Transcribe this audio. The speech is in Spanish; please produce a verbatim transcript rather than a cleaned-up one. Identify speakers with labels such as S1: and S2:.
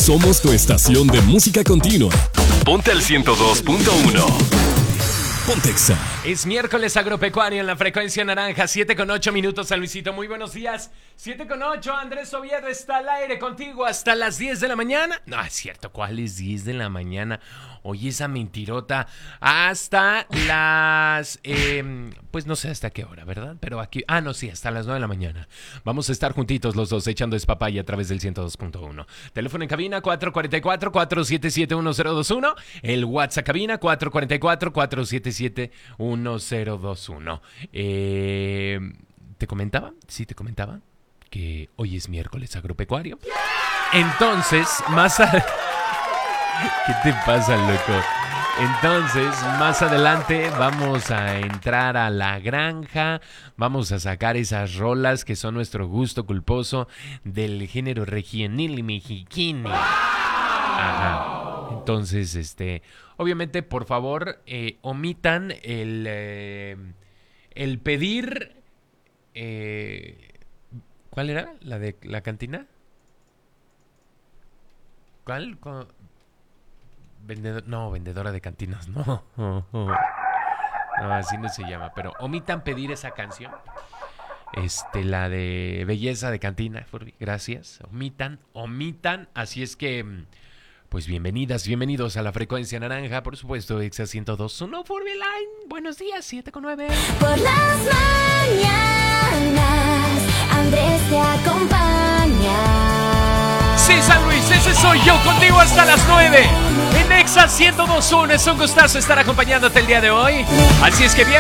S1: Somos tu estación de música continua. Ponte al ciento dos punto uno. Pontexa.
S2: Es miércoles agropecuario en la frecuencia naranja, siete con ocho minutos, San Luisito. Muy buenos días. siete con ocho, Andrés Oviedo está al aire contigo hasta las diez de la mañana. No, es cierto, ¿cuál es diez de la mañana? Oye, esa mentirota. Hasta las... Eh, pues no sé hasta qué hora, ¿verdad? Pero aquí... Ah, no, sí, hasta las nueve de la mañana. Vamos a estar juntitos los dos echando espapaya a través del ciento dos punto uno. Teléfono en cabina cuatro cuatro cuatro, cuatro siete siete, uno cero dos uno. El WhatsApp cabina cuatro cuatro cuatro, cuatro siete siete, uno cero dos uno. Eh, ¿Te comentaba? Sí, te comentaba que hoy es miércoles agropecuario. Entonces, más a... ¿Qué te pasa, loco? Entonces, más adelante vamos a entrar a la granja, vamos a sacar esas rolas que son nuestro gusto culposo del género regional y mexicano. Ajá. Entonces, este, obviamente, por favor, eh, omitan el, eh, el pedir, eh, ¿cuál era? ¿La de la cantina? ¿Cuál? ¿Cuál? Vendedor, no, vendedora de cantinas, no. No, así no se llama. Pero omitan pedir esa canción. Este, la de belleza de cantina. Gracias. Omitan, omitan. Así es que, pues bienvenidas, bienvenidos a la frecuencia naranja. Por supuesto, Exa ciento dos punto uno, Furby Line. Buenos días, siete con nueve.
S3: Por las mañanas, Andrés te acompaña.
S2: Sí, San Luis, ese soy yo, contigo hasta las nueve. En Exa ciento dos punto uno, es un gustazo estar acompañándote el día de hoy. Así es que bien.